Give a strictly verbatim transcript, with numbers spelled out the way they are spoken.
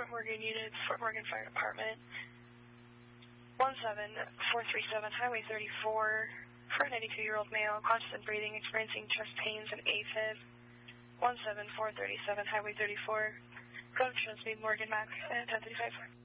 Fort Morgan units, Fort Morgan Fire Department. one seven four three seven, Highway thirty-four, for a ninety-two-year-old male, conscious and breathing, experiencing chest pains and AFib. one seven four three seven, Highway thirty-four. Code shows me Morgan Max at ten thirty-five.